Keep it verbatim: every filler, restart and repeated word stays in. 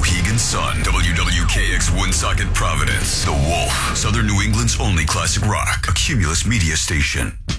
Mohegan Sun, W W K X Woonsocket Providence, The Wolf, Southern New England's only classic rock, a Cumulus media station.